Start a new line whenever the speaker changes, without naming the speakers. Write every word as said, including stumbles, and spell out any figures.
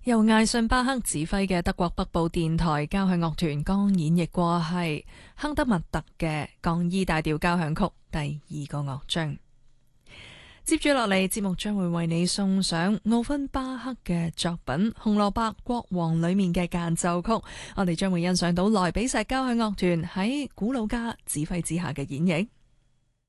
由艾遜巴克指揮嘅德國北部電台交響樂團剛演繹過係亨德默特嘅降 E 大調交響曲第二個樂章。接住落嚟，節目將會為你送上奧芬巴克嘅作品《紅蘿蔔國王》裏面嘅間奏曲，我哋將會欣賞到萊比錫交響樂團喺古魯加指揮之下嘅演繹。